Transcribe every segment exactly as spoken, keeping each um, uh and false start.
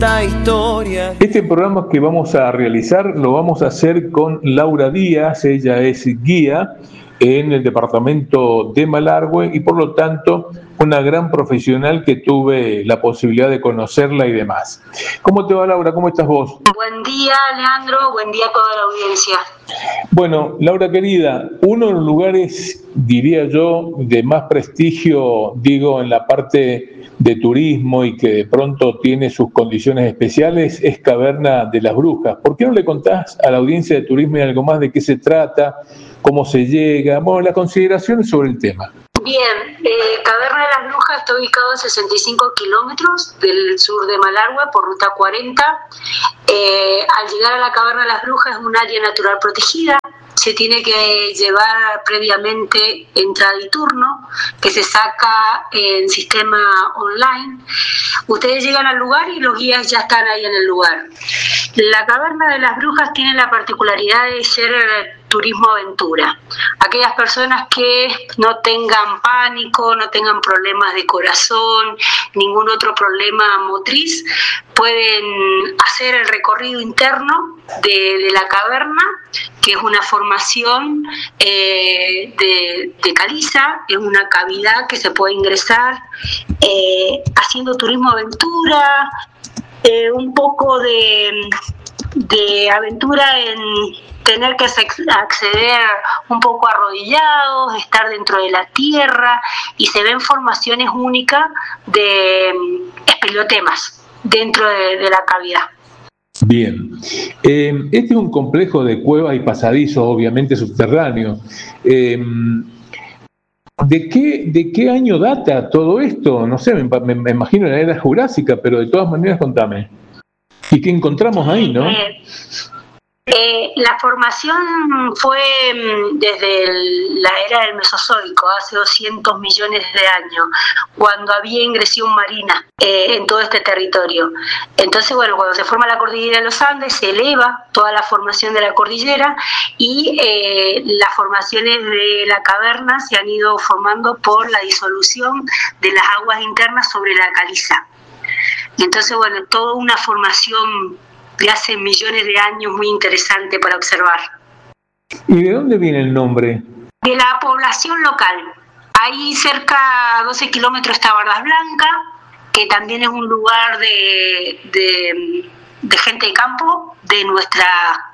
Historia. Este programa que vamos a realizar lo vamos a hacer con Laura Díaz. Ella es guía en el departamento de Malargüe y por lo tanto una gran profesional que tuve la posibilidad de conocerla y demás. ¿Cómo te va, Laura? ¿Cómo estás vos? Buen día, Leandro. Buen día a toda la audiencia. Bueno, Laura querida, uno de los lugares, diría yo, de más prestigio, digo, en la parte de turismo y que de pronto tiene sus condiciones especiales, es Caverna de las Brujas. ¿Por qué no le contás a la audiencia de turismo y algo más de qué se trata, cómo se llega, bueno, las consideraciones sobre el tema? Bien, eh, Caverna de las Brujas está ubicado a sesenta y cinco kilómetros del sur de Malargüe por ruta cuarenta. Eh, al llegar a la Caverna de las Brujas es un área natural protegida. Se tiene que llevar previamente entrada y turno, que se saca en sistema online. Ustedes llegan al lugar y los guías ya están ahí en el lugar. La Caverna de las Brujas tiene la particularidad de ser turismo aventura. Aquellas personas que no tengan pánico, no tengan problemas de corazón, ningún otro problema motriz, pueden hacer el recorrido interno de, de la caverna, que es una formación eh, de, de caliza, es una cavidad que se puede ingresar eh, haciendo turismo aventura, eh, un poco de, de aventura en tener que acceder un poco arrodillados, estar dentro de la tierra, y se ven formaciones únicas de espeleotemas dentro de, de la cavidad. Bien, eh, este es un complejo de cuevas y pasadizos, obviamente subterráneos. Eh, ¿de qué, ¿De qué año data todo esto? No sé, me, me, me imagino en la era jurásica, pero de todas maneras contame. ¿Y qué encontramos ahí, no? Eh, Eh, la formación fue desde el, la era del Mesozoico, hace doscientos millones de años, cuando había ingresión marina eh, en todo este territorio. Entonces, bueno, cuando se forma la cordillera de los Andes, se eleva toda la formación de la cordillera y eh, las formaciones de la caverna se han ido formando por la disolución de las aguas internas sobre la caliza. Entonces, bueno, toda una formación de hace millones de años muy interesante para observar. ¿Y de dónde viene el nombre? De la población local. Ahí cerca a doce kilómetros está Bardas Blancas, que también es un lugar de, de, de gente de campo, de nuestros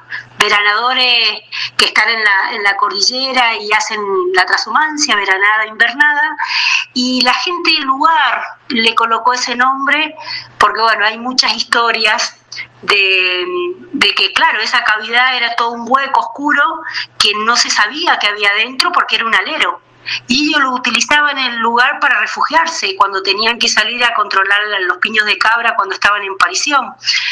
veranadores que están en la, en la cordillera y hacen la transhumancia, veranada, invernada, y la gente del lugar le colocó ese nombre porque, bueno, hay muchas historias De, de que, claro, esa cavidad era todo un hueco oscuro que no se sabía que había dentro porque era un alero, y ellos lo utilizaban en el lugar para refugiarse cuando tenían que salir a controlar los piños de cabra cuando estaban en parición.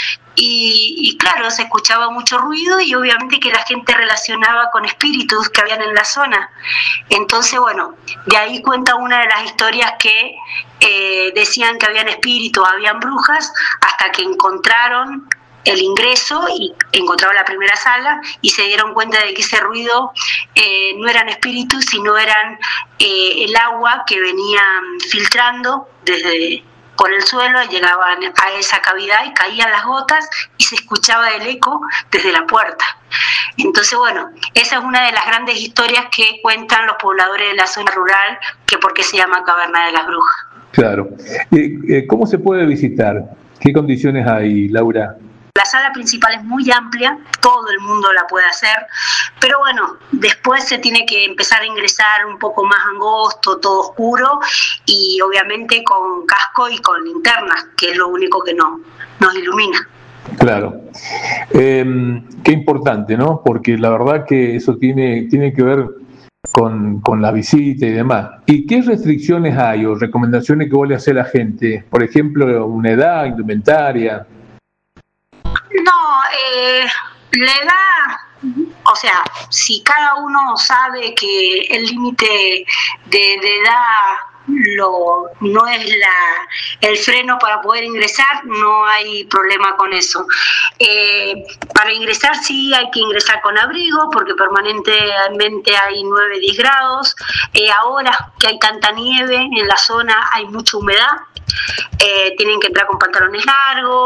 Y, y claro, se escuchaba mucho ruido y obviamente que la gente relacionaba con espíritus que habían en la zona. Entonces, bueno, de ahí cuenta una de las historias que eh, decían que habían espíritus, habían brujas, hasta que encontraron el ingreso y encontraron la primera sala y se dieron cuenta de que ese ruido eh, no eran espíritus, sino eran eh, el agua que venían filtrando desde por el suelo, llegaban a esa cavidad y caían las gotas y se escuchaba el eco desde la puerta. Entonces, bueno, esa es una de las grandes historias que cuentan los pobladores de la zona rural, que por qué se llama Caverna de las Brujas. Claro. Eh, ¿Cómo se puede visitar? ¿Qué condiciones hay, Laura? La sala principal es muy amplia, todo el mundo la puede hacer, pero bueno, después se tiene que empezar a ingresar un poco más angosto, todo oscuro y obviamente con casco y con linternas, que es lo único que no, nos ilumina. Claro. Eh, qué importante, ¿no? Porque la verdad que eso tiene, tiene que ver con, con la visita y demás. ¿Y qué restricciones hay o recomendaciones que vos le haces a la gente? Por ejemplo, una edad, indumentaria. No, eh, la edad, o sea, si cada uno sabe que el límite de, de edad lo, no es la, el freno para poder ingresar, no hay problema con eso. Eh, para ingresar sí hay que ingresar con abrigo porque permanentemente hay nueve, diez grados. Eh, ahora que hay tanta nieve en la zona hay mucha humedad. Eh, tienen que entrar con pantalones largos,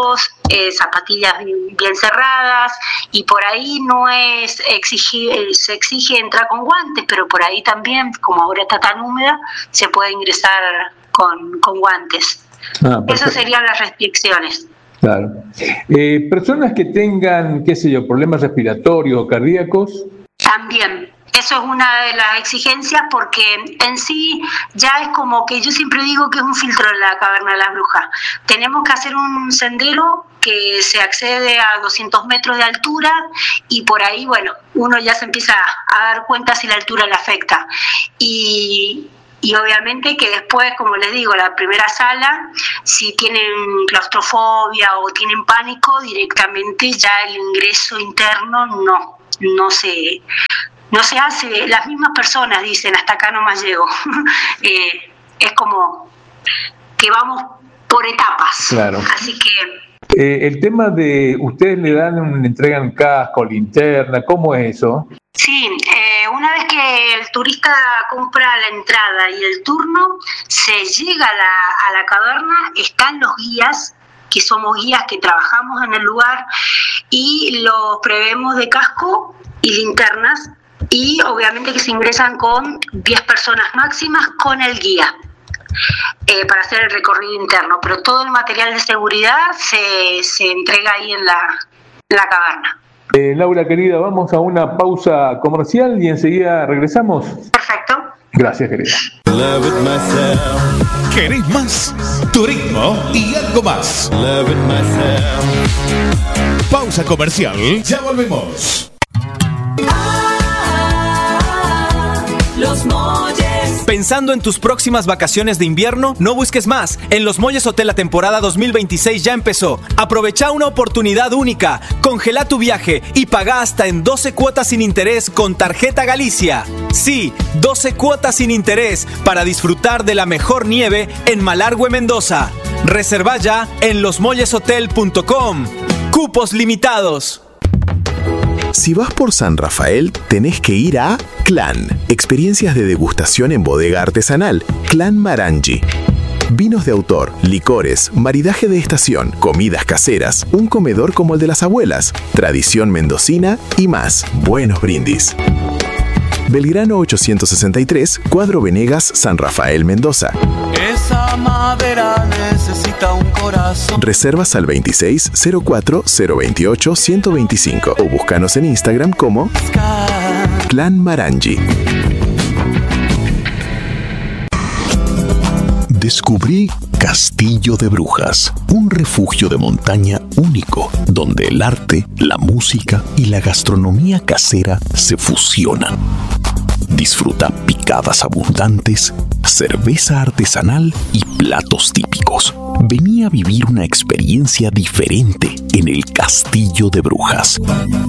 eh, zapatillas bien, bien cerradas, y por ahí no es exigir, se exige entrar con guantes, pero por ahí también, como ahora está tan húmeda, se puede ingresar con, con guantes. Ah, esas serían las restricciones. Claro. Eh, personas que tengan, qué sé yo, problemas respiratorios o cardíacos. También. Eso es una de las exigencias, porque en sí ya es como que yo siempre digo que es un filtro en la Caverna de las Brujas. Tenemos que hacer un sendero que se accede a doscientos metros de altura, y por ahí, bueno, uno ya se empieza a dar cuenta si la altura le afecta. Y, y obviamente que después, como les digo, la primera sala, si tienen claustrofobia o tienen pánico, directamente ya el ingreso interno no, no se... No se hace, las mismas personas dicen, hasta acá nomás llego. eh, es como que vamos por etapas. Claro. Así que... Eh, el tema de, ustedes le dan, le entregan casco, linterna, ¿cómo es eso? Sí, eh, una vez que el turista compra la entrada y el turno, se llega a la, a la caverna, están los guías, que somos guías que trabajamos en el lugar, y los prevemos de casco y linternas, y obviamente que se ingresan con diez personas máximas con el guía eh, para hacer el recorrido interno, pero todo el material de seguridad se, se entrega ahí en la, en la caverna. Eh, Laura querida, vamos a una pausa comercial y enseguida regresamos. Perfecto. Gracias, querida. ¿Querés más? Turismo y algo más. Pausa comercial. Ya volvemos. Los Molles. ¿Pensando en tus próximas vacaciones de invierno? No busques más. En Los Molles Hotel la temporada dos mil veintiséis ya empezó. Aprovecha una oportunidad única. Congela tu viaje y paga hasta en doce cuotas sin interés con tarjeta Galicia. Sí, doce cuotas sin interés para disfrutar de la mejor nieve en Malargüe, Mendoza. Reserva ya en los molles hotel punto com. Cupos limitados. Si vas por San Rafael, tenés que ir a Clan. Experiencias de degustación en bodega artesanal. Clan Marangi. Vinos de autor, licores, maridaje de estación, comidas caseras, un comedor como el de las abuelas, tradición mendocina y más. Buenos brindis. Belgrano ochocientos sesenta y tres, Cuadro Venegas, San Rafael, Mendoza. Esa madera necesita un corazón. Reservas al veintiséis cero cuatro cero veintiocho ciento veinticinco o búscanos en Instagram como Clan Marangi. Descubrí Castillo de Brujas, un refugio de montaña único, donde el arte, la música y la gastronomía casera se fusionan. Disfruta picadas abundantes, cerveza artesanal y platos típicos. Vení a vivir una experiencia diferente en el Castillo de Brujas.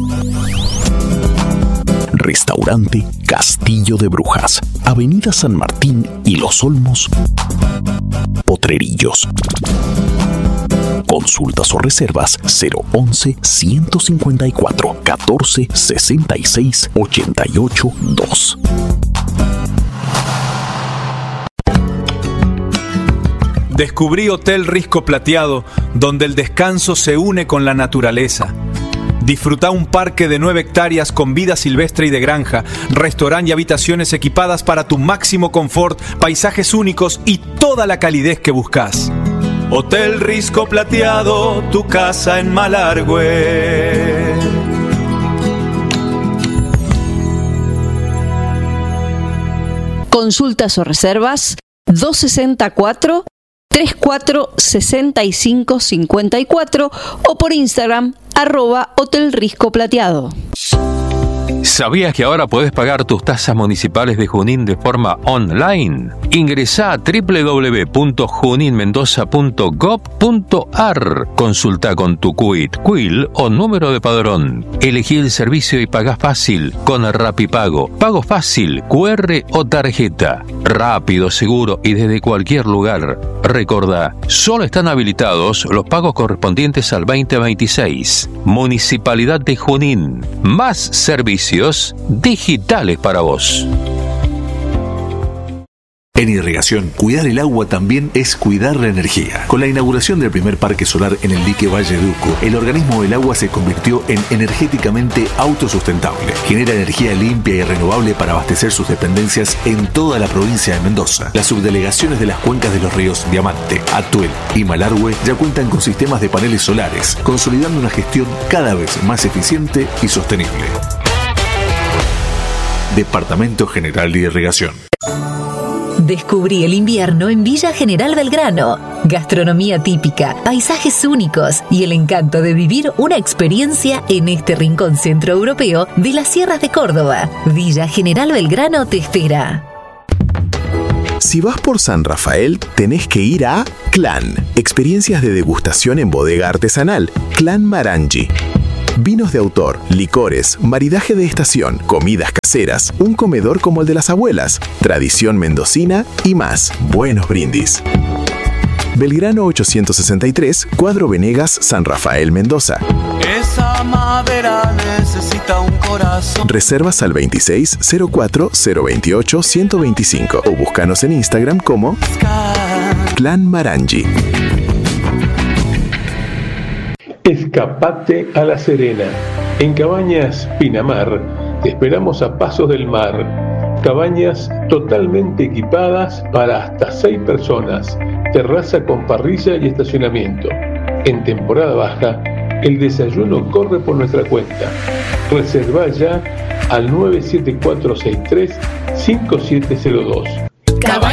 Restaurante Castillo de Brujas, Avenida San Martín y Los Olmos, Potrerillos. Consultas o reservas cero once, ciento cincuenta y cuatro, catorce, sesenta y seis, ochenta y ocho, dos. Descubrí Hotel Risco Plateado, donde el descanso se une con la naturaleza. Disfruta un parque de nueve hectáreas con vida silvestre y de granja, restaurante y habitaciones equipadas para tu máximo confort, paisajes únicos y toda la calidez que buscas. Hotel Risco Plateado, tu casa en Malargüe. Consultas o reservas dos sesenta y cuatro, treinta y cuatro, sesenta y cinco, cincuenta y cuatro o por Instagram arroba Hotel Risco Plateado. ¿Sabías que ahora podés pagar tus tasas municipales de Junín de forma online? Ingresá a doble u doble u doble u punto junin mendoza punto gob punto ar. Consulta con tu C U I T, C U I L o número de padrón. Elegí el servicio y pagá fácil con Rapipago. Pago fácil, Q R o tarjeta. Rápido, seguro y desde cualquier lugar. Recordá, solo están habilitados los pagos correspondientes al veinte veintiséis. Municipalidad de Junín. Más servicios digitales para vos. En Irrigación, cuidar el agua también es cuidar la energía. Con la inauguración del primer parque solar en el dique Valle Duco, el organismo del agua se convirtió en energéticamente autosustentable. Genera energía limpia y renovable para abastecer sus dependencias en toda la provincia de Mendoza. Las subdelegaciones de las cuencas de los ríos Diamante, Atuel y Malargüe ya cuentan con sistemas de paneles solares, consolidando una gestión cada vez más eficiente y sostenible. Departamento General de Irrigación. Descubrí el invierno en Villa General Belgrano. Gastronomía típica, paisajes únicos y el encanto de vivir una experiencia en este rincón centroeuropeo de las sierras de Córdoba. Villa General Belgrano te espera. Si vas por San Rafael, tenés que ir a Clan. Experiencias de degustación en bodega artesanal. Clan Marangi. Vinos de autor, licores, maridaje de estación, comidas caseras, un comedor como el de las abuelas, tradición mendocina y más. Buenos brindis. Belgrano ochocientos sesenta y tres, Cuadro Venegas, San Rafael, Mendoza. Esa madera necesita un corazón. Reservas al veintiséis cero cuatro cero veintiocho ciento veinticinco o búscanos en Instagram como Clan Marangi. Escapate a La Serena. En Cabañas Pinamar te esperamos a pasos del mar. Cabañas totalmente equipadas para hasta seis personas. Terraza con parrilla y estacionamiento. En temporada baja, el desayuno corre por nuestra cuenta. Reserva ya al nueve siete cuatro seis tres cinco siete cero dos.